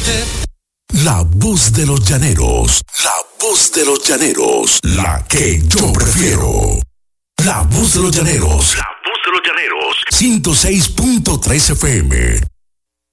La voz de los llaneros. La voz de los llaneros. La que yo prefiero. La voz de los llaneros. La voz de los llaneros. 106.3 FM.